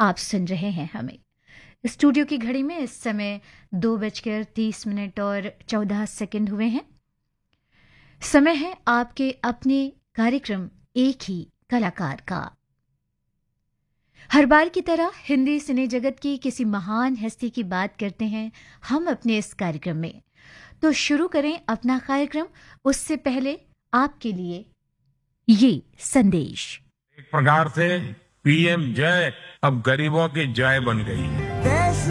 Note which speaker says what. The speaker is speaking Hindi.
Speaker 1: आप सुन रहे हैं हमें। स्टूडियो की घड़ी में इस समय 2:30 और 14 हुए हैं। समय है आपके अपने कार्यक्रम एक ही कलाकार का। हर बार की तरह हिंदी सिने जगत की किसी महान हस्ती की बात करते हैं हम अपने इस कार्यक्रम में। तो शुरू करें अपना कार्यक्रम, उससे पहले आपके लिए ये संदेश।
Speaker 2: एक प्रकार से पीएम जय अब गरीबों की जय बन गई है।